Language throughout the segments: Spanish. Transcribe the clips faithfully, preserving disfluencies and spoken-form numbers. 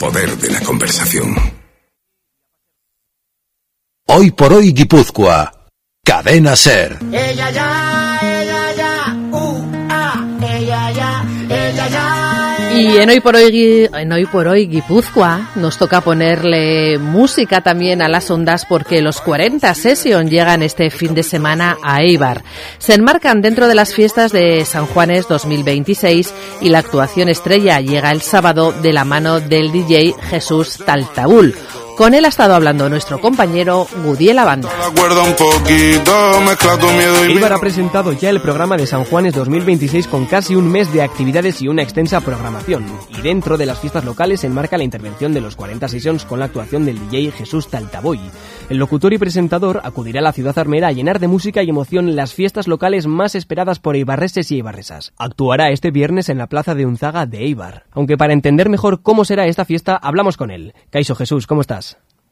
poder de la conversación. Hoy por hoy Guipúzcoa. Cadena SER. Ella ya, ella ya, uh, ah, ella ya, ella ya. Y en Hoy por hoy, en Hoy por hoy Guipúzcoa nos toca ponerle música también a las ondas porque los cuarenta Sessions llegan este fin de semana a Eibar. Se enmarcan dentro de las fiestas de San Juanes dos mil veintiséis y la actuación estrella llega el sábado de la mano del D J Jesús Taltabull. Con él ha estado hablando nuestro compañero Gudiel Abanda. Eibar ha presentado ya el programa de San Juanes dos mil veintiséis con casi un mes de actividades y una extensa programación. Y dentro de las fiestas locales se enmarca la intervención de los cuarenta Sessions con la actuación del D J Jesús Taltabull. El locutor y presentador acudirá a la ciudad armera a llenar de música y emoción las fiestas locales más esperadas por eibarreses y eibarresas. Actuará este viernes en la plaza de Unzaga de Eibar. Aunque para entender mejor cómo será esta fiesta, hablamos con él. Kaixo Jesús, ¿cómo estás?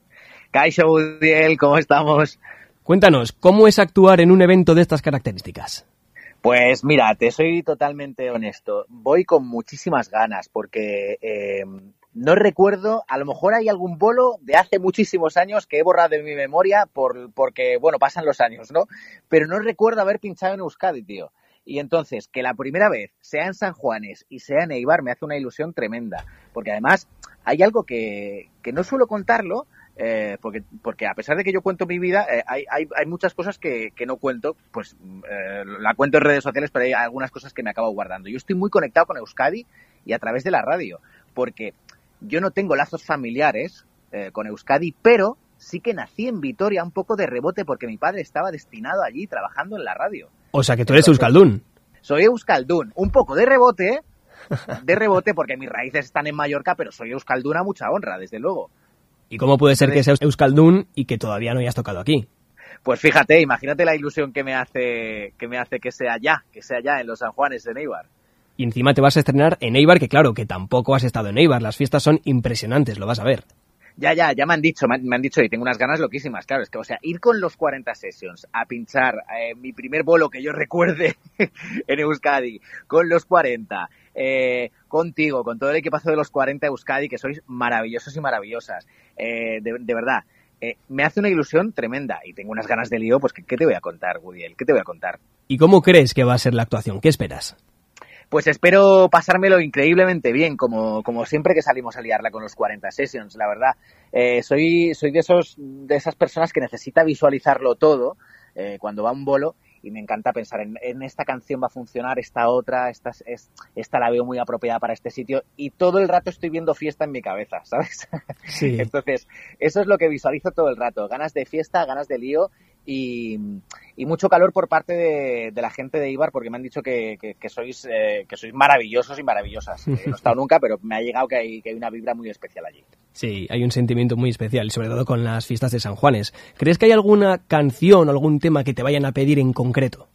Kaixo Gudiel, ¿cómo estamos? Cuéntanos, ¿cómo es actuar en un evento de estas características? Pues mira, te soy totalmente honesto. Voy con muchísimas ganas porque eh, no recuerdo, a lo mejor hay algún bolo de hace muchísimos años que he borrado de mi memoria por, porque, bueno, pasan los años, ¿no? Pero no recuerdo haber pinchado en Euskadi, tío. Y entonces, que la primera vez sea en San Juanes y sea en Eibar me hace una ilusión tremenda. Porque además hay algo que, que no suelo contarlo, eh, porque, porque a pesar de que yo cuento mi vida, eh, hay, hay, hay muchas cosas que, que no cuento, pues eh, la cuento en redes sociales, pero hay algunas cosas que me acabo guardando. Yo estoy muy conectado con Euskadi y a través de la radio, porque yo no tengo lazos familiares eh, con Euskadi, pero sí que nací en Vitoria un poco de rebote porque mi padre estaba destinado allí trabajando en la radio. O sea que tú eres euskaldún. Soy euskaldún, un poco de rebote, de rebote porque mis raíces están en Mallorca, pero soy euskaldún a mucha honra, desde luego. ¿Y cómo puede ser que seas euskaldún y que todavía no hayas tocado aquí? Pues fíjate, imagínate la ilusión que me hace que me hace que sea ya, que sea ya en los San Juanes, en Eibar. Y encima te vas a estrenar en Eibar, que claro, que tampoco has estado en Eibar. Las fiestas son impresionantes, lo vas a ver. Ya, ya, ya me han dicho, me han, me han dicho y tengo unas ganas loquísimas, claro, es que, o sea, ir con los cuarenta Sessions a pinchar eh, mi primer bolo que yo recuerde en Euskadi, con los cuarenta, eh, contigo, con todo el equipazo de los cuarenta Euskadi, que sois maravillosos y maravillosas, eh, de, de verdad, eh, me hace una ilusión tremenda y tengo unas ganas de lío, pues, ¿qué, qué te voy a contar, Gudiel? ¿Qué te voy a contar? ¿Y cómo crees que va a ser la actuación? ¿Qué esperas? Pues espero pasármelo increíblemente bien, como, como siempre que salimos a liarla con los cuarenta Sessions, la verdad. Eh, soy, soy de esos, de esas personas que necesita visualizarlo todo eh, cuando va a un bolo y me encanta pensar en, en esta canción va a funcionar, esta otra, esta, es, esta la veo muy apropiada para este sitio y todo el rato estoy viendo fiesta en mi cabeza, ¿sabes? Sí. Entonces, eso es lo que visualizo todo el rato, ganas de fiesta, ganas de lío y, y mucho calor por parte de, de la gente de Eibar porque me han dicho que, que, que sois eh, que sois maravillosos y maravillosas. Eh, no he estado nunca, pero me ha llegado que hay, que hay una vibra muy especial allí. Sí, hay un sentimiento muy especial, sobre todo con las fiestas de San Juanes. ¿Crees que hay alguna canción o algún tema que te vayan a pedir en concreto?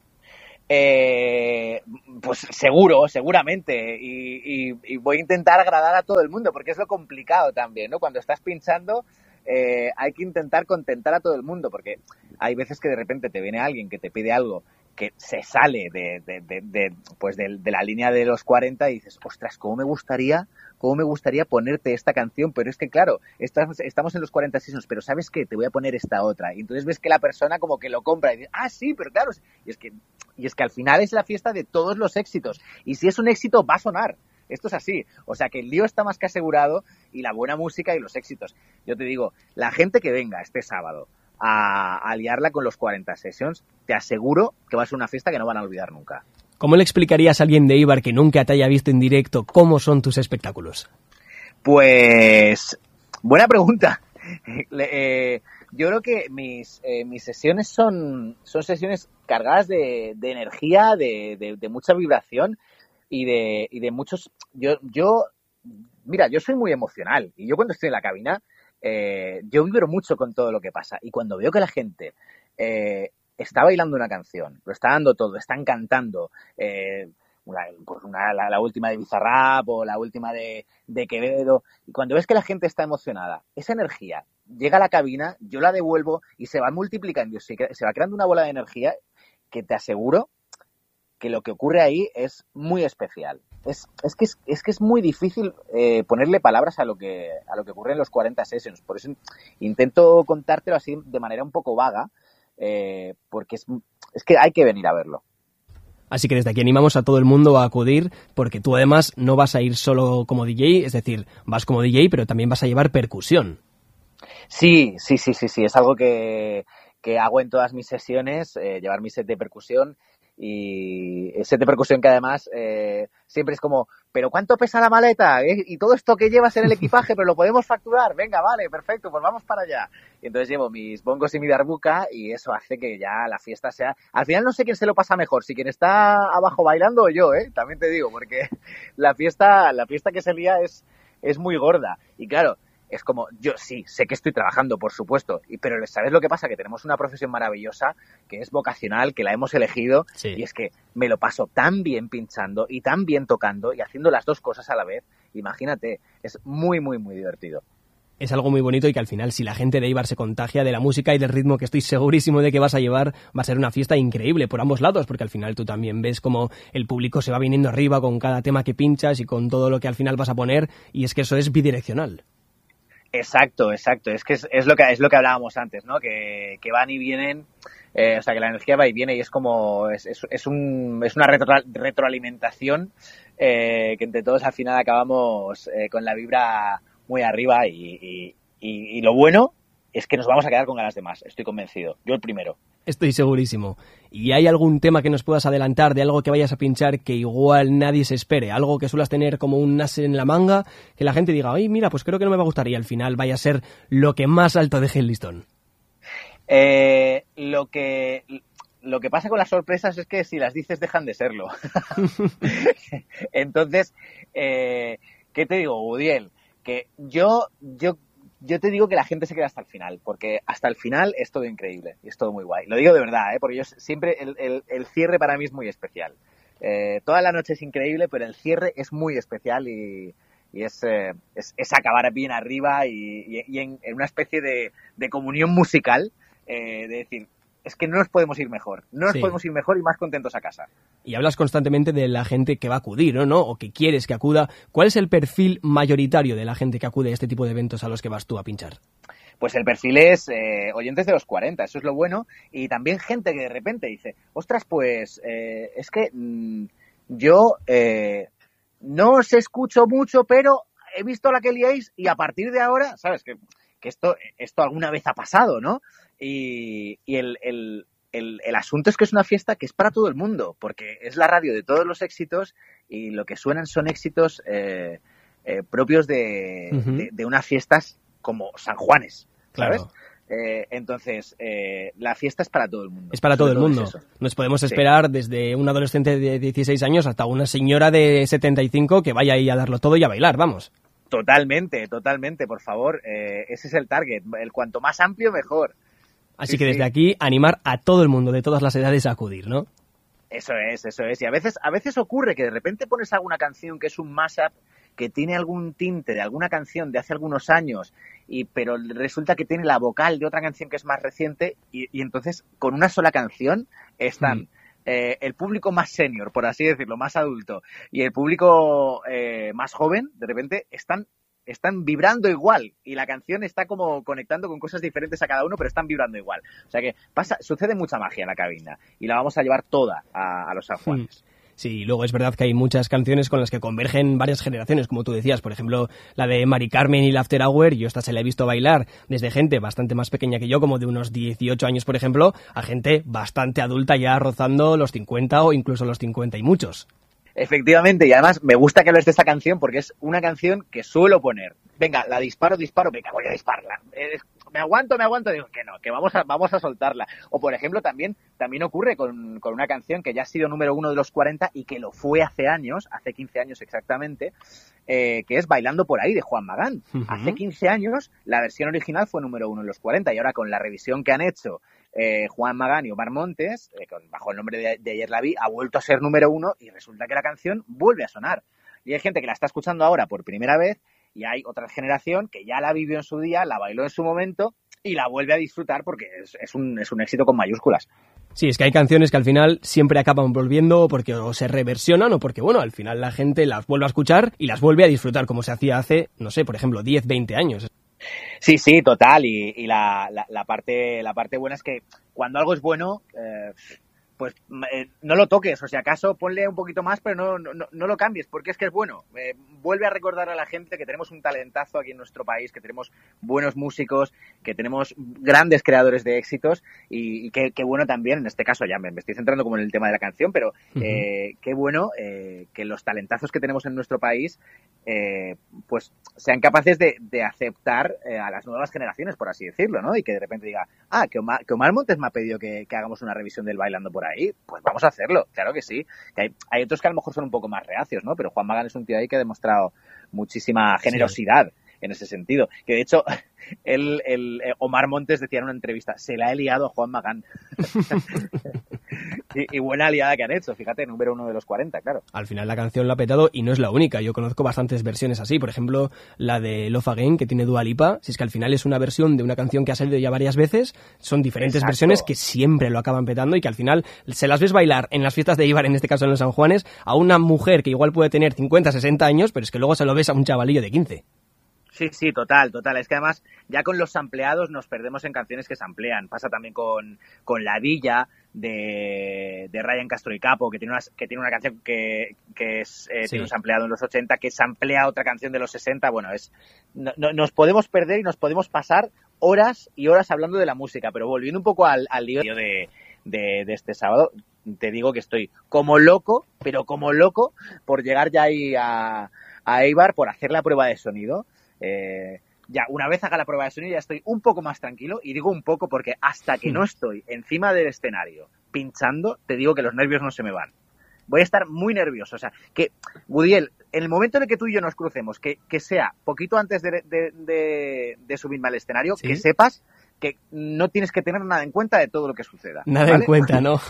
Eh, pues seguro, seguramente, y, y, y voy a intentar agradar a todo el mundo, porque es lo complicado también, ¿no? Cuando estás pinchando, eh, hay que intentar contentar a todo el mundo, porque hay veces que de repente te viene alguien que te pide algo que se sale de, de, de, de pues de, de la línea de los cuarenta y dices, ostras, ¿cómo me gustaría, cómo me gustaría ponerte esta canción? Pero es que claro, estamos, estamos en los cuarenta Sessions, pero ¿sabes qué? Te voy a poner esta otra. Y entonces ves que la persona como que lo compra y dice, ah, sí, pero claro, y es que, y es que al final es la fiesta de todos los éxitos. Y si es un éxito, va a sonar. Esto es así. O sea que el lío está más que asegurado y la buena música y los éxitos. Yo te digo, la gente que venga este sábado a, a liarla con los cuarenta Sessions, te aseguro que va a ser una fiesta que no van a olvidar nunca. ¿Cómo le explicarías a alguien de Eibar que nunca te haya visto en directo cómo son tus espectáculos? Pues, buena pregunta. eh, yo creo que mis, eh, mis sesiones son, son sesiones cargadas de, de energía, de, de, de mucha vibración y de, y de muchos... Yo, yo, mira, yo soy muy emocional y yo cuando estoy en la cabina, eh, yo vibro mucho con todo lo que pasa y cuando veo que la gente eh, está bailando una canción, lo está dando todo, están cantando, eh, una, pues una, la, la última de Bizarrap o la última de, de Quevedo, y cuando ves que la gente está emocionada, esa energía llega a la cabina, yo la devuelvo y se va multiplicando, se, se va creando una bola de energía que te aseguro que lo que ocurre ahí es muy especial. es, es, que es, es que es muy difícil eh, ponerle palabras a lo que a lo que ocurre en los cuarenta Sessions. Por eso intento contártelo así de manera un poco vaga, eh, porque es, es que hay que venir a verlo. Así que desde aquí animamos a todo el mundo a acudir, porque tú además no vas a ir solo como D J, es decir, vas como D J, pero también vas a llevar percusión. Sí, sí, sí, sí, sí, es algo que, que hago en todas mis sesiones, eh, llevar mi set de percusión. Y set de percusión que además eh, siempre es como, ¿pero cuánto pesa la maleta? ¿Eh? Y todo esto que llevas en el equipaje, pero lo podemos facturar. Venga, vale, perfecto, pues vamos para allá. Y entonces llevo mis bongos y mi darbuka y eso hace que ya la fiesta sea... Al final no sé quién se lo pasa mejor, si quien está abajo bailando o yo, ¿eh? También te digo, porque la fiesta, la fiesta que se lía es, es muy gorda. Y claro, es como, yo sí, sé que estoy trabajando, por supuesto, y, pero ¿sabes lo que pasa? Que tenemos una profesión maravillosa, que es vocacional, que la hemos elegido, sí. Y es que me lo paso tan bien pinchando y tan bien tocando y haciendo las dos cosas a la vez. Imagínate, es muy, muy, muy divertido. Es algo muy bonito y que al final, si la gente de Eibar se contagia de la música y del ritmo que estoy segurísimo de que vas a llevar, va a ser una fiesta increíble por ambos lados, porque al final tú también ves como el público se va viniendo arriba con cada tema que pinchas y con todo lo que al final vas a poner, y es que eso es bidireccional. Exacto, exacto. Es que es, es lo que es lo que hablábamos antes, ¿no? Que, que van y vienen, eh, o sea, que la energía va y viene y es como es, es, es un es una retro, retroalimentación eh, que entre todos al final acabamos eh, con la vibra muy arriba y, y, y, y lo bueno es que nos vamos a quedar con ganas de más. Estoy convencido. Yo el primero. Estoy segurísimo. ¿Y hay algún tema que nos puedas adelantar de algo que vayas a pinchar que igual nadie se espere? Algo que suelas tener como un as en la manga, que la gente diga, ay, mira, pues creo que no me va a gustar, y al final vaya a ser lo que más alto deje el listón. Eh, lo que... Lo que pasa con las sorpresas es que si las dices dejan de serlo. Entonces, eh, ¿qué te digo, Udiel? Que yo... yo Yo te digo que la gente se queda hasta el final, porque hasta el final es todo increíble y es todo muy guay. Lo digo de verdad, ¿eh? Porque yo siempre, el, el, el cierre para mí es muy especial. Eh, toda la noche es increíble, pero el cierre es muy especial y, y es, eh, es, es acabar bien arriba y, y, y en, en una especie de, de comunión musical, eh, de decir, es que no nos podemos ir mejor, no nos sí. podemos ir mejor y más contentos a casa. Y hablas constantemente de la gente que va a acudir, ¿no? ¿no? O que quieres que acuda. ¿Cuál es el perfil mayoritario de la gente que acude a este tipo de eventos a los que vas tú a pinchar? Pues el perfil es eh, oyentes de los cuarenta, eso es lo bueno, y también gente que de repente dice, ostras, pues eh, es que mmm, yo eh, no os escucho mucho, pero he visto la que liáis y a partir de ahora, ¿sabes? Que, que esto, esto alguna vez ha pasado, ¿no? Y, y el, el, el, el asunto es que es una fiesta que es para todo el mundo, porque es la radio de todos los éxitos y lo que suenan son éxitos eh, eh, propios de, uh-huh. de, de unas fiestas como San Juanes, ¿sabes? Claro. Eh, entonces, eh, la fiesta es para todo el mundo. Es para todo el mundo. Nos podemos esperar sí. desde un adolescente de dieciséis años hasta una señora de setenta y cinco que vaya ahí a darlo todo y a bailar, vamos. Totalmente, totalmente, por favor. Eh, ese es el target. El cuanto más amplio, mejor. Así sí, que desde sí. aquí animar a todo el mundo de todas las edades a acudir, ¿no? Eso es, eso es. Y a veces, a veces ocurre que de repente pones alguna canción que es un mashup, que tiene algún tinte de alguna canción de hace algunos años, y pero resulta que tiene la vocal de otra canción que es más reciente, y, y entonces con una sola canción están mm. eh, el público más senior, por así decirlo, más adulto, y el público eh, más joven, de repente están están vibrando igual y la canción está como conectando con cosas diferentes a cada uno, pero están vibrando igual. O sea que pasa, sucede mucha magia en la cabina y la vamos a llevar toda a, a los San Juanes. Sí, luego es verdad que hay muchas canciones con las que convergen varias generaciones, como tú decías, por ejemplo, la de Mari Carmen y la After Hour. Yo esta se la he visto bailar desde gente bastante más pequeña que yo, como de unos dieciocho años, por ejemplo, a gente bastante adulta ya rozando los cincuenta o incluso los cincuenta y muchos. Efectivamente, y además me gusta que hables de esta canción porque es una canción que suelo poner. Venga, la disparo, disparo, venga, voy a dispararla. Eh, me aguanto, me aguanto, digo que no, que vamos a, vamos a soltarla. O por ejemplo, también, también ocurre con, con una canción que ya ha sido número uno de los cuarenta y que lo fue hace años, hace quince años exactamente, eh, que es Bailando por ahí de Juan Magán. Uh-huh. Hace quince años la versión original fue número uno en los cuarenta y ahora con la revisión que han hecho Eh, Juan Magán y Omar Montes, eh, con, bajo el nombre de, de Ayer la vi, ha vuelto a ser número uno y resulta que la canción vuelve a sonar. Y hay gente que la está escuchando ahora por primera vez y hay otra generación que ya la vivió en su día, la bailó en su momento y la vuelve a disfrutar porque es, es, un, es un éxito con mayúsculas. Sí, es que hay canciones que al final siempre acaban volviendo porque o se reversionan o porque, bueno, al final la gente las vuelve a escuchar y las vuelve a disfrutar como se hacía hace, no sé, por ejemplo, diez, veinte años. Sí, sí, total. Y, y la, la, la, parte, la parte buena es que cuando algo es bueno, eh, pues eh, no lo toques, o si acaso ponle un poquito más, pero no, no, no lo cambies, porque es que es bueno. Eh, vuelve a recordar a la gente que tenemos un talentazo aquí en nuestro país, que tenemos buenos músicos, que tenemos grandes creadores de éxitos y, y qué, qué bueno también, en este caso ya me, me estoy centrando como en el tema de la canción, pero uh-huh. eh, qué bueno eh, que los talentazos que tenemos en nuestro país eh, pues sean capaces de, de aceptar eh, a las nuevas generaciones, por así decirlo, ¿no? Y que de repente diga, ah, que Omar, que Omar Montes me ha pedido que, que hagamos una revisión del Bailando por ahí. Ahí, pues vamos a hacerlo, claro que sí. Que hay, hay otros que a lo mejor son un poco más reacios, ¿no? Pero Juan Magán es un tío ahí que ha demostrado muchísima generosidad sí. en ese sentido. Que de hecho, el, el Omar Montes decía en una entrevista, se la he liado a Juan Magán. y, y buena liada que han hecho, fíjate, número uno de los cuarenta, claro. Al final la canción la ha petado y no es la única. Yo conozco bastantes versiones así. Por ejemplo, la de Love Again, que tiene Dua Lipa. Si es que al final es una versión de una canción que ha salido ya varias veces, son diferentes Exacto. versiones que siempre lo acaban petando y que al final se las ves bailar en las fiestas de Eibar, en este caso en los San Juanes, a una mujer que igual puede tener cincuenta, sesenta años, pero es que luego se lo ves a un chavalillo de quince. Sí, sí, total, total. Es que además ya con los sampleados nos perdemos en canciones que samplean. Pasa también con, con La Villa de, de Ryan Castro y Capo, que tiene una, que tiene una canción que, que es, eh, sí. tiene un sampleado en los ochenta, que samplea otra canción de los sesenta. Bueno, es no, no, nos podemos perder y nos podemos pasar horas y horas hablando de la música. Pero volviendo un poco al, al lío de, de, de este sábado, te digo que estoy como loco, pero como loco por llegar ya ahí a, a Eibar, por hacer la prueba de sonido. Eh, ya una vez haga la prueba de sonido ya estoy un poco más tranquilo, y digo un poco porque hasta que no estoy encima del escenario pinchando, te digo que los nervios no se me van. Voy a estar muy nervioso. O sea, que, Gudiel, en el momento en el que tú y yo nos crucemos, que, que sea poquito antes de, de, de, de subirme al escenario, ¿sí? Que sepas que no tienes que tener nada en cuenta de todo lo que suceda. Nada ¿vale? en cuenta, ¿no?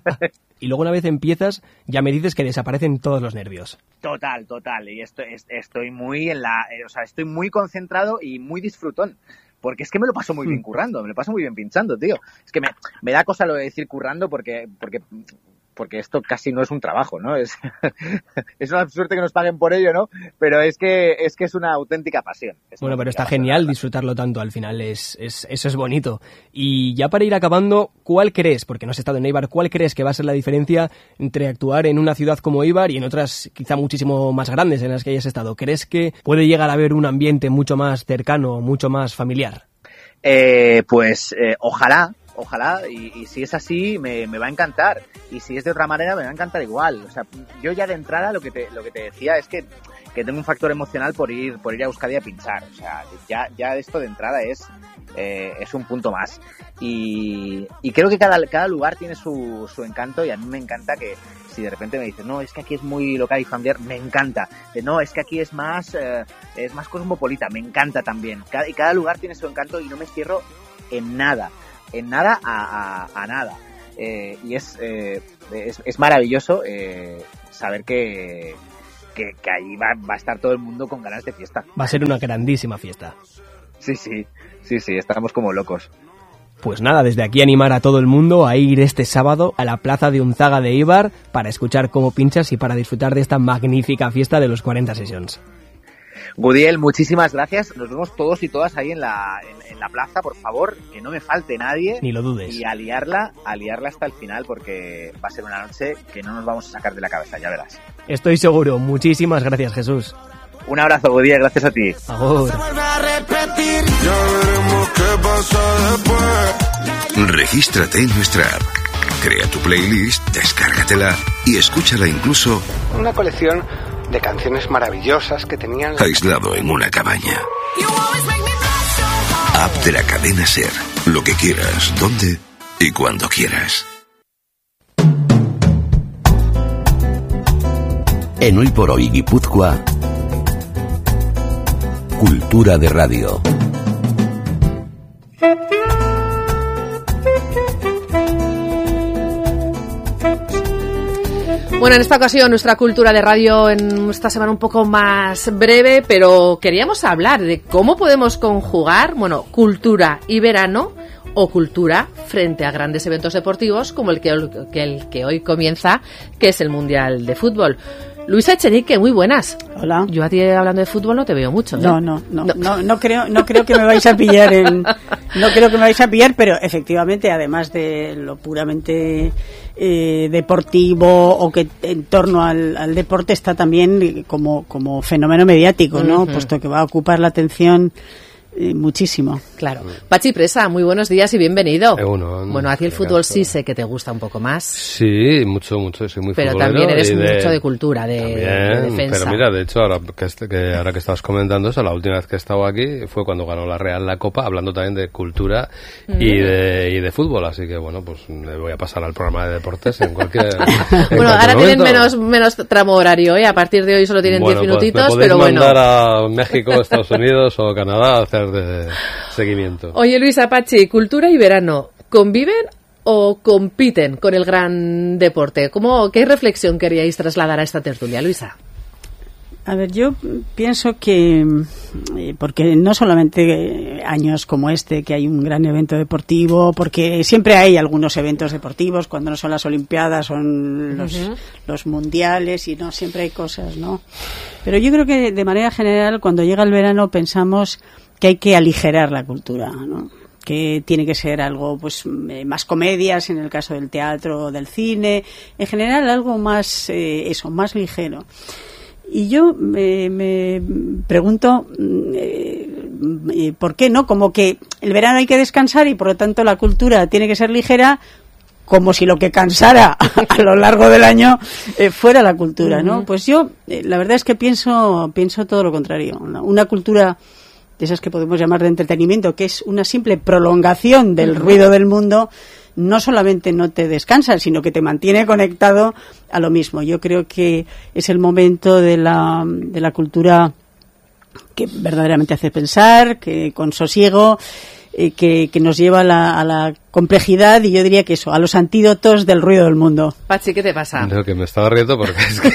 Y luego una vez empiezas, ya me dices que desaparecen todos los nervios. Total, total. Y estoy, estoy muy en la, o sea, estoy muy concentrado y muy disfrutón. Porque es que me lo paso muy bien currando, me lo paso muy bien pinchando, tío. Es que me, me da cosa lo de decir currando porque, porque, porque esto casi no es un trabajo, ¿no? Es, es una suerte que nos paguen por ello, ¿no? Pero es que es, que es una auténtica pasión. Bueno, pero está genial disfrutarlo tanto, al final es, es, eso es bonito. Y ya para ir acabando, ¿cuál crees, porque no has estado en Eibar, cuál crees que va a ser la diferencia entre actuar en una ciudad como Eibar y en otras quizá muchísimo más grandes en las que hayas estado? ¿Crees que puede llegar a haber un ambiente mucho más cercano, mucho más familiar? Eh, pues eh, ojalá. Ojalá, y, y si es así me, me va a encantar, y si es de otra manera me va a encantar igual. O sea, yo ya de entrada lo que te, lo que te decía es que, que tengo un factor emocional por ir por ir a Euskadi a pinchar. O sea, ya, ya esto de entrada es eh, es un punto más, y, y creo que cada, cada lugar tiene su, su encanto, y a mí me encanta que si de repente me dices, no, es que aquí es muy local y familiar, me encanta. De, no, es que aquí es más eh, es más cosmopolita, me encanta también. Cada, y cada lugar tiene su encanto y no me cierro en nada. En nada a, a, a nada. Eh, y es, eh, es, es maravilloso eh, saber que, que, que ahí va, va a estar todo el mundo con ganas de fiesta. Va a ser una grandísima fiesta. Sí, sí, sí, sí, estamos como locos. Pues nada, desde aquí animar a todo el mundo a ir este sábado a la plaza de Unzaga de Eibar para escuchar cómo pinchas y para disfrutar de esta magnífica fiesta de los cuarenta Sessions. Gudiel, muchísimas gracias. Nos vemos todos y todas ahí en la, en, en la plaza, por favor, que no me falte nadie. Ni lo dudes. Y a liarla, a liarla hasta el final, porque va a ser una noche que no nos vamos a sacar de la cabeza, ya verás. Estoy seguro. Muchísimas gracias, Jesús. Un abrazo, Gudiel, gracias a ti. Agur. Regístrate en nuestra app. Crea tu playlist, descárgatela y escúchala incluso. Una colección de canciones maravillosas que tenían aislado en una cabaña. App de la cadena SER. Lo que quieras, donde y cuando quieras. En Hoy por Hoy Guipúzcoa, Cultura de Radio. Bueno, en esta ocasión nuestra cultura de radio en esta semana un poco más breve, pero queríamos hablar de cómo podemos conjugar, bueno, cultura y verano, o cultura frente a grandes eventos deportivos como el que, que el que hoy comienza, que es el Mundial de Fútbol. Luisa Echenique, muy buenas. Hola. Yo a ti hablando de fútbol no te veo mucho, ¿eh? No, no, no, no, no, no creo, no creo que me vais a pillar en, no creo que me vais a pillar, pero efectivamente, además de lo puramente eh, deportivo o que en torno al, al deporte está también como, como fenómeno mediático, ¿no? Uh-huh. Puesto que va a ocupar la atención Eh, muchísimo. Claro. Pachi Presa, muy buenos días y bienvenido. Eh, uno, bueno, a ti el fútbol sí sé que te gusta un poco más. Sí, mucho, mucho, soy muy pero futbolero. Pero también eres de, mucho de cultura, de, también, de defensa. Pero mira, de hecho, ahora que, este, que ahora que estabas comentando eso, la última vez que he estado aquí fue cuando ganó la Real la Copa, hablando también de cultura mm. y, de, y de fútbol, así que bueno, pues me voy a pasar al programa de deportes en cualquier en Bueno, cualquier ahora momento. tienen menos, menos tramo horario, ¿eh? A partir de hoy solo tienen diez bueno, minutitos, pues me pero bueno. mandar a México, Estados Unidos o Canadá a hacer de seguimiento. Oye, Luisa, Pachi, cultura y verano, ¿conviven o compiten con el gran deporte? ¿Cómo, qué reflexión queríais trasladar a esta tertulia, Luisa? A ver, yo pienso que, eh, porque no solamente años como este, que hay un gran evento deportivo, porque siempre hay algunos eventos deportivos, cuando no son las Olimpiadas, son los, uh-huh. los mundiales, y no, siempre hay cosas, ¿no? Pero yo creo que de manera general, cuando llega el verano, pensamos que hay que aligerar la cultura, ¿no? Que tiene que ser algo, pues, eh, más comedias, en el caso del teatro o del cine, en general algo más, eh, eso, más ligero. Y yo eh, me pregunto eh, ¿por qué no? Como que el verano hay que descansar y por lo tanto la cultura tiene que ser ligera, como si lo que cansara a lo largo del año eh, fuera la cultura, ¿no? Uh-huh. Pues yo eh, la verdad es que pienso pienso todo lo contrario. Una, una cultura de esas que podemos llamar de entretenimiento, que es una simple prolongación del uh-huh. ruido del mundo, no solamente no te descansa, sino que te mantiene conectado a lo mismo. Yo creo que es el momento de la, de la cultura que verdaderamente hace pensar, que con sosiego, eh, que, que nos lleva a la, a la complejidad, y yo diría que eso, a los antídotos del ruido del mundo. Pachi, ¿qué te pasa? No, que me estaba riendo porque es que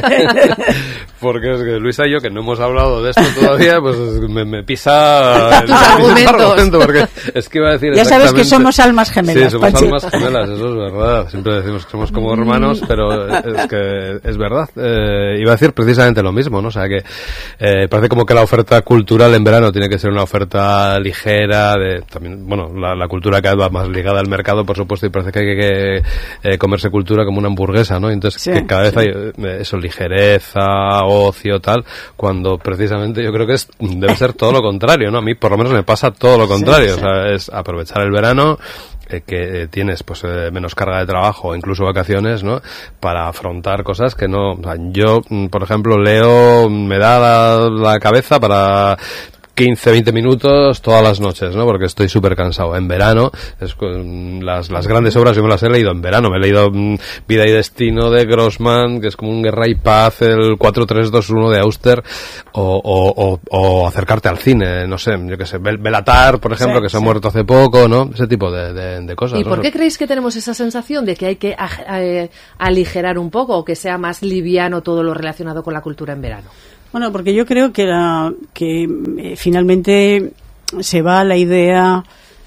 porque es que Luisa y yo, que no hemos hablado de esto todavía, pues me, me pisa el, el argumento, porque es que iba a decir ya sabes que somos almas gemelas. Sí, somos Pachi. almas gemelas, eso es verdad. Siempre decimos que somos como hermanos, pero es que es verdad. Eh, iba a decir precisamente lo mismo, ¿no? O sea que eh, parece como que la oferta cultural en verano tiene que ser una oferta ligera, de también, bueno, la, la cultura cada vez va más ligada al mercado, por supuesto, y parece que hay que, que eh, comerse cultura como una hamburguesa, ¿no? Entonces, sí, que cada vez sí. hay eh, eso, ligereza, ocio, tal, cuando precisamente yo creo que es debe ser todo lo contrario, ¿no? A mí, por lo menos, me pasa todo lo contrario. Sí, sí. O sea, es aprovechar el verano, eh, que eh, tienes pues eh, menos carga de trabajo o incluso vacaciones, ¿no? Para afrontar cosas que no... O sea, yo, por ejemplo, leo, me da la, la cabeza para... quince, veinte minutos todas las noches, ¿no? Porque estoy súper cansado. En verano, es, las, las grandes obras yo me las he leído en verano. Me he leído um, Vida y Destino de Grossman, que es como un Guerra y Paz, el cuatro tres dos uno de Auster, o, o, o, o acercarte al cine, no sé, yo qué sé, Bel- Belatar, por ejemplo, sí, que se sí. ha muerto hace poco, ¿no? Ese tipo de, de, de cosas. ¿Y ¿no? por qué creéis que tenemos esa sensación de que hay que a, a, aligerar un poco, o que sea más liviano todo lo relacionado con la cultura en verano? Bueno, porque yo creo que, la, que eh, finalmente se va a la idea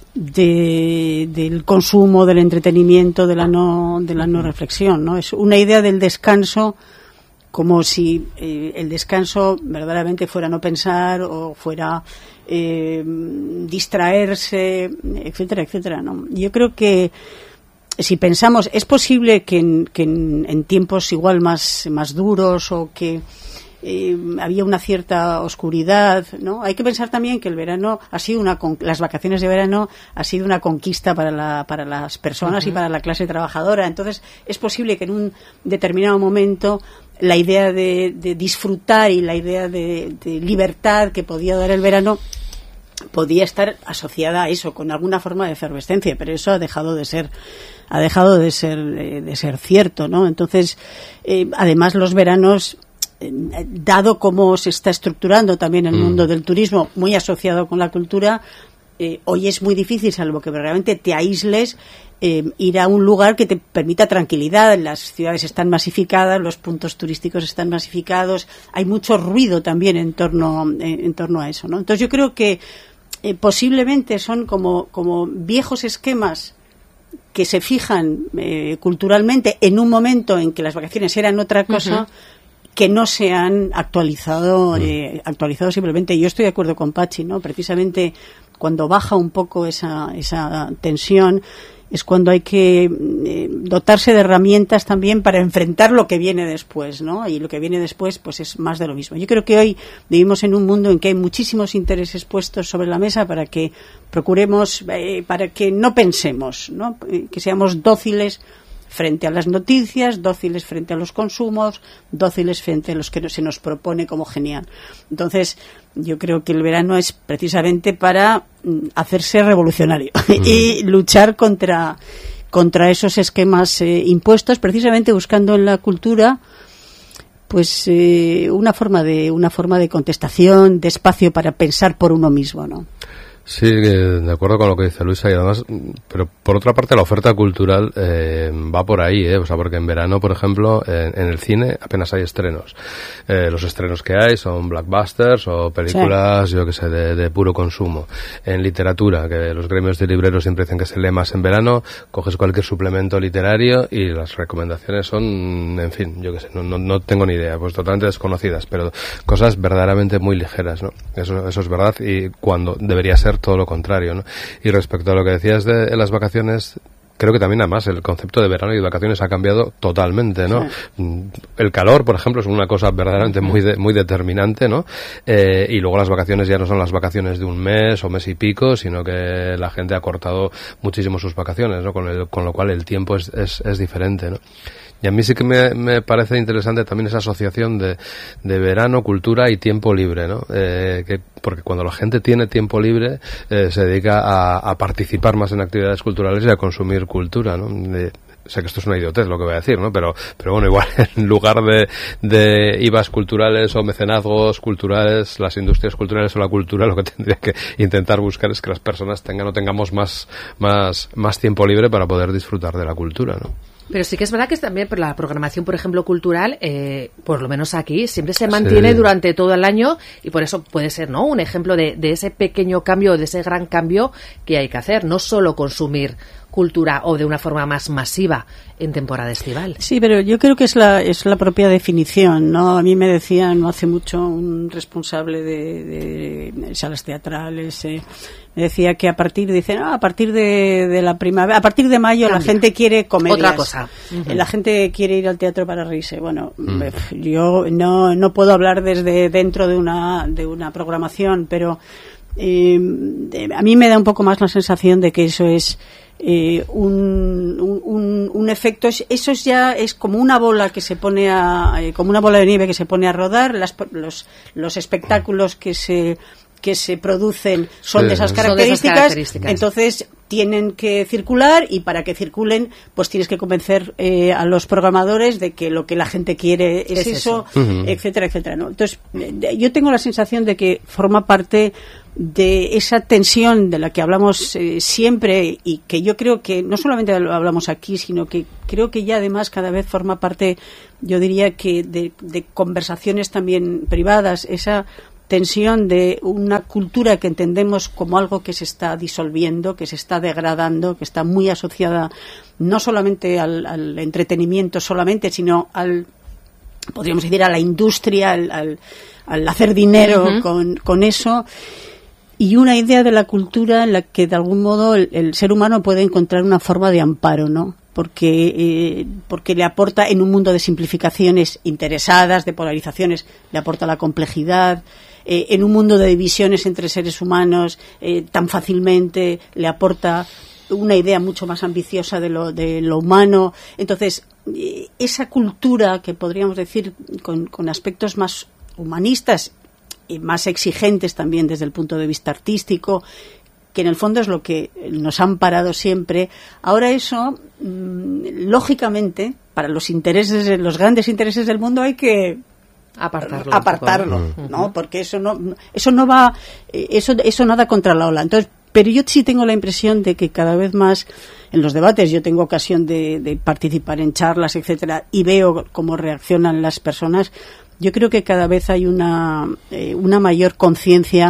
de, del consumo, del entretenimiento, de la no, de la no reflexión, ¿no? Es una idea del descanso, como si eh, el descanso verdaderamente fuera no pensar o fuera eh, distraerse, etcétera, etcétera, ¿no? Yo creo que si pensamos, es posible que en, que en, en tiempos igual más, más duros, o que Eh, había una cierta oscuridad, ¿no? Hay que pensar también que el verano ha sido una con- las vacaciones de verano ha sido una conquista para la, para las personas uh-huh. y para la clase trabajadora. Entonces es posible que en un determinado momento la idea de, de disfrutar y la idea de, de libertad que podía dar el verano podía estar asociada a eso, con alguna forma de efervescencia, pero eso ha dejado de ser ha dejado de ser de, de ser cierto, ¿no? Entonces eh, además los veranos, dado cómo se está estructurando también el mm. mundo del turismo, muy asociado con la cultura, eh, hoy es muy difícil, salvo que realmente te aísles, eh, ir a un lugar que te permita tranquilidad. Las ciudades están masificadas, los puntos turísticos están masificados, hay mucho ruido también en torno, en, en torno a eso, ¿no? Entonces yo creo que eh, posiblemente son como, como viejos esquemas que se fijan eh, culturalmente en un momento en que las vacaciones eran otra cosa, uh-huh. que no se han actualizado, eh, actualizado simplemente. Yo estoy de acuerdo con Pachi, ¿no? Precisamente cuando baja un poco esa, esa tensión es cuando hay que eh, dotarse de herramientas también para enfrentar lo que viene después, ¿no? Y lo que viene después, pues es más de lo mismo. Yo creo que hoy vivimos en un mundo en que hay muchísimos intereses puestos sobre la mesa para que procuremos, eh, para que no pensemos, ¿no? Que seamos dóciles frente a las noticias, dóciles frente a los consumos, dóciles frente a los que se nos propone como genial. Entonces, yo creo que el verano es precisamente para hacerse revolucionario mm. y luchar contra, contra esos esquemas eh, impuestos, precisamente buscando en la cultura pues eh, una forma de una forma de contestación, de espacio para pensar por uno mismo, ¿no? Sí, de acuerdo con lo que dice Luisa, y además, pero por otra parte la oferta cultural eh, va por ahí, ¿eh? O sea, porque en verano, por ejemplo, en, en el cine apenas hay estrenos. Eh, los estrenos que hay son blockbusters o películas, sí. yo que sé, de, de puro consumo. En literatura, que los gremios de libreros siempre dicen que se lee más en verano, coges cualquier suplemento literario y las recomendaciones son, en fin, yo que sé, no, no, no tengo ni idea, pues totalmente desconocidas, pero cosas verdaderamente muy ligeras, ¿no? Eso, eso es verdad, y cuando debería ser todo lo contrario, ¿no? Y respecto a lo que decías de, de las vacaciones, creo que también además el concepto de verano y de vacaciones ha cambiado totalmente, ¿no? Sí. El calor, por ejemplo, es una cosa verdaderamente muy de, muy determinante, ¿no? Eh, y luego las vacaciones ya no son las vacaciones de un mes o mes y pico, sino que la gente ha cortado muchísimo sus vacaciones, ¿no? Con, el, con lo cual el tiempo es, es, es diferente, ¿no? Y a mí sí que me, me parece interesante también esa asociación de, de verano, cultura y tiempo libre, ¿no? Eh, que, porque cuando la gente tiene tiempo libre, eh, se dedica a, a participar más en actividades culturales y a consumir cultura, ¿no? De, sé que esto es una idiotez lo que voy a decir, ¿no? Pero, pero bueno, igual en lugar de, de I V As culturales o mecenazgos culturales, las industrias culturales o la cultura, lo que tendría que intentar buscar es que las personas tengan o tengamos más, más, más tiempo libre para poder disfrutar de la cultura, ¿no? Pero sí que es verdad que es también por la programación, por ejemplo, cultural, eh, por lo menos aquí, siempre se mantiene sí. durante todo el año, y por eso puede ser, ¿no?, un ejemplo de, de ese pequeño cambio, de ese gran cambio que hay que hacer, no solo consumir cultura o de una forma más masiva en temporada estival. Sí, pero yo creo que es la es la propia definición, ¿no? A mí me decía no hace mucho un responsable de, de, de salas teatrales, eh, me decía que a partir, dicen, ah, a partir de, de la primavera, a partir de mayo Cambia. La gente quiere comedias. Otra cosa. Uh-huh. La gente quiere ir al teatro para reírse. Bueno, uh-huh. yo no no puedo hablar desde dentro de una de una programación, pero eh, a mí me da un poco más la sensación de que eso es Eh, un, un, un efecto, eso es ya es como una bola que se pone a eh, como una bola de nieve que se pone a rodar, las, los, los espectáculos que se que se producen son, sí, de, esas son de esas características, entonces tienen que circular, y para que circulen pues tienes que convencer eh, a los programadores de que lo que la gente quiere es, es eso, eso. Uh-huh. etcétera, etcétera, ¿no? Entonces yo tengo la sensación de que forma parte de esa tensión de la que hablamos eh, siempre, y que yo creo que no solamente lo hablamos aquí, sino que creo que ya además cada vez forma parte, yo diría que de, de conversaciones también privadas, esa tensión de una cultura que entendemos como algo que se está disolviendo, que se está degradando, que está muy asociada no solamente al, al entretenimiento solamente, sino al, podríamos decir, a la industria, al, al, al hacer dinero uh-huh. con, con eso, y una idea de la cultura en la que de algún modo el, el ser humano puede encontrar una forma de amparo, ¿no? Porque, eh, porque le aporta, en un mundo de simplificaciones interesadas, de polarizaciones, le aporta la complejidad. Eh, en un mundo de divisiones entre seres humanos, eh, tan fácilmente le aporta una idea mucho más ambiciosa de lo, de lo humano. Entonces, eh, esa cultura que podríamos decir con, con aspectos más humanistas y más exigentes también desde el punto de vista artístico, que en el fondo es lo que nos han parado siempre. Ahora eso, mmm, lógicamente, para los intereses, los grandes intereses del mundo hay que apartarlo, apartarlo, ¿no? Porque eso no, eso no va, eso, eso nada contra la ola. Entonces, pero yo sí tengo la impresión de que cada vez más en los debates, yo tengo ocasión de, de participar en charlas, etcétera, y veo cómo reaccionan las personas. Yo creo que cada vez hay una, eh, una mayor conciencia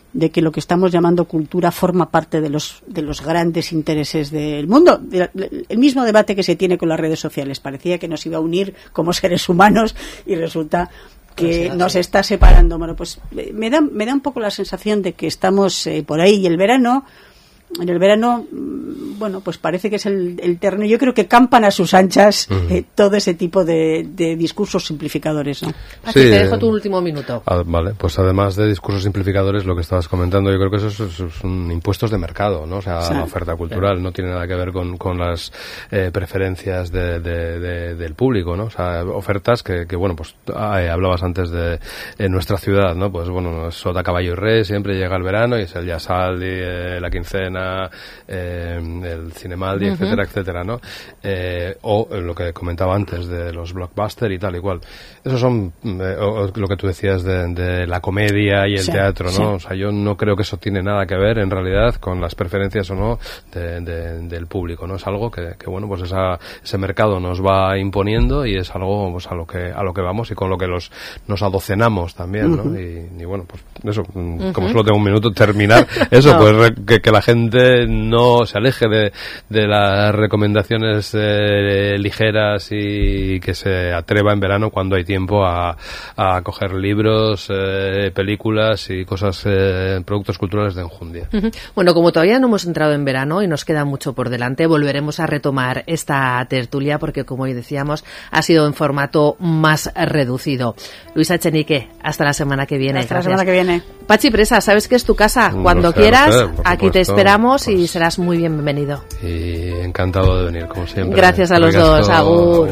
de que lo que estamos llamando cultura forma parte de los de los grandes intereses del mundo. El mismo debate que se tiene con las redes sociales. Parecía que nos iba a unir como seres humanos y resulta que nos está separando. Bueno, pues me da, me da un poco la sensación de que estamos eh, por ahí, y el verano, en el verano, bueno, pues parece que es el, el terreno. Yo creo que campan a sus anchas uh-huh. eh, todo ese tipo de, de discursos simplificadores, ¿no? Así sí, te dejo tu último minuto. Ah, vale, pues además de discursos simplificadores, lo que estabas comentando, yo creo que esos son, son impuestos de mercado, ¿no? O sea, sí. La oferta cultural sí. no tiene nada que ver con, con las eh, preferencias de, de, de, del público, ¿no? O sea, ofertas que, que bueno, pues ah, eh, hablabas antes de en nuestra ciudad, ¿no? Pues bueno, sota, caballo y rey, siempre llega el verano y es el Yasal y eh, la quincena, Eh, el Cinemaldi, uh-huh. etcétera, etcétera, ¿no? Eh, o lo que comentaba antes de los blockbusters y tal y cual. Esos son eh, o, lo que tú decías de, de la comedia y el sí, teatro, ¿no? Sí. O sea, yo no creo que eso tiene nada que ver en realidad con las preferencias o no de, de, del público, ¿no? Es algo que, que bueno, pues esa, ese mercado nos va imponiendo y es algo pues a lo que a lo que vamos y con lo que los nos adocenamos también, ¿no? Uh-huh. y, y bueno, pues eso, uh-huh. como solo tengo un minuto terminar eso, no. pues que, que la gente no se aleje de, de las recomendaciones eh, ligeras y que se atreva en verano cuando hay tiempo a, a coger libros, eh, películas y cosas, eh, productos culturales de enjundia. Uh-huh. Bueno, como todavía no hemos entrado en verano y nos queda mucho por delante, volveremos a retomar esta tertulia porque, como hoy decíamos, ha sido en formato más reducido. Luisa Echenique, hasta la semana que viene. Hasta Gracias. la semana que viene. Pachi Presa, sabes que es tu casa. Cuando no sé, quieras, no sé, aquí supuesto, te esperamos pues, y serás muy bienvenido. Y encantado de venir, como siempre. Gracias a los dos. Agur.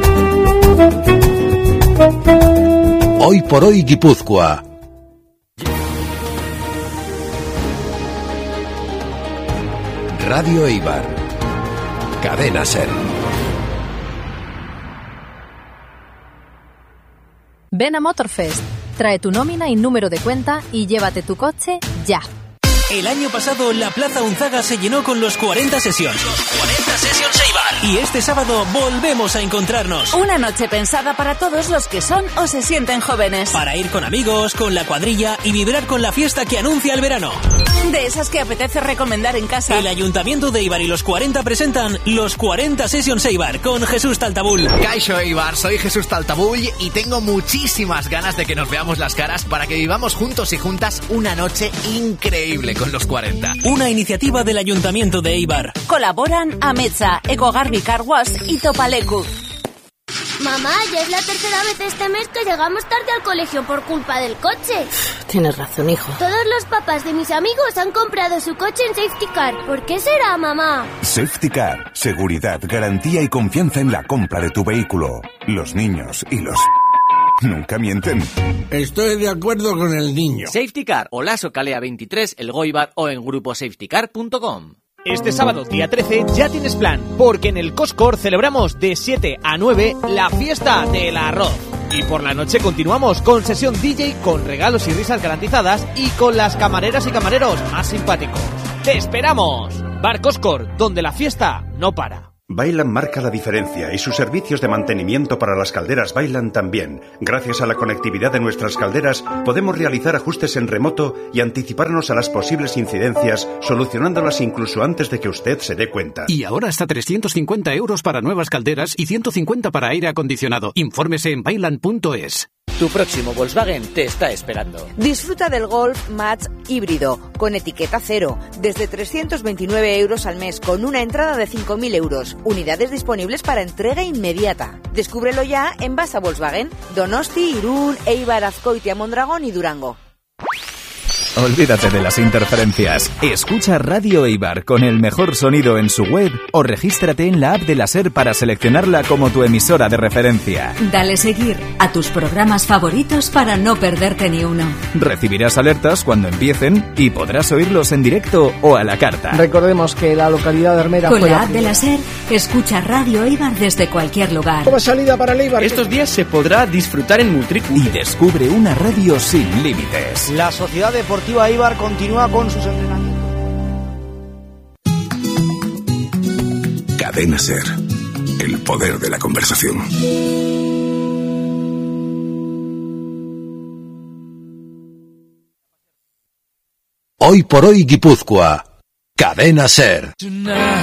Hoy por hoy Guipúzcoa. Radio Eibar. Cadena Ser. Ven a Motorfest, trae tu nómina y número de cuenta y llévate tu coche ya. El año pasado la Plaza Unzaga se llenó con los cuarenta Sessions. Los cuarenta Sessions Eibar. Y este sábado volvemos a encontrarnos. Una noche pensada para todos los que son o se sienten jóvenes. Para ir con amigos, con la cuadrilla y vibrar con la fiesta que anuncia el verano. De esas que apetece recomendar en casa. El Ayuntamiento de Eibar y los cuarenta presentan los cuarenta Sessions Eibar con Jesús Taltabull. Caixo Eibar, soy Jesús Taltabull y tengo muchísimas ganas de que nos veamos las caras para que vivamos juntos y juntas una noche increíble con los cuarenta. Una iniciativa del Ayuntamiento de Eibar. Colaboran Ametsa, Ecogarbi Car Wash y Topalecu. Mamá, ya es la tercera vez este mes que llegamos tarde al colegio por culpa del coche. Tienes razón, hijo. Todos los papás de mis amigos han comprado su coche en Safety Car. ¿Por qué será, mamá? Safety Car. Seguridad, garantía y confianza en la compra de tu vehículo. Los niños y los... nunca mienten. Estoy de acuerdo con el niño. Safety Car, Olaso Calea veintitrés, El Goibar o en grupo safety car punto com. Este sábado, día trece, ya tienes plan, porque en el Coscor celebramos de siete a nueve la fiesta del arroz. Y por la noche continuamos con sesión D J con regalos y risas garantizadas y con las camareras y camareros más simpáticos. ¡Te esperamos! Bar Coscor, donde la fiesta no para. Bailan marca la diferencia y sus servicios de mantenimiento para las calderas Bailan también. Gracias a la conectividad de nuestras calderas podemos realizar ajustes en remoto y anticiparnos a las posibles incidencias, solucionándolas incluso antes de que usted se dé cuenta. Y ahora hasta trescientos cincuenta euros para nuevas calderas y ciento cincuenta para aire acondicionado. Infórmese en bailan punto es. Tu próximo Volkswagen te está esperando. Disfruta del Golf Match híbrido con etiqueta cero desde trescientos veintinueve euros al mes con una entrada de cinco mil euros. Unidades disponibles para entrega inmediata. Descúbrelo ya en Basa Volkswagen, Donosti, Irún, Eibar, Azkoitia, Mondragón y Durango. Olvídate de las interferencias. Escucha Radio Eibar con el mejor sonido en su web o regístrate en la app de la SER para seleccionarla como tu emisora de referencia. Dale seguir a tus programas favoritos para no perderte ni uno. Recibirás alertas cuando empiecen y podrás oírlos en directo o a la carta. Recordemos que la localidad de Hermera con fue la la app de la SER, escucha Radio Eibar desde cualquier lugar. Como salida para el Eibar. Estos días se podrá disfrutar en Multricu. Y descubre una radio sin límites. La Sociedad Deportiva Eibar continúa con sus entrenamientos. Cadena Ser. El poder de la conversación. Hoy por hoy Guipúzcoa. Cadena SER.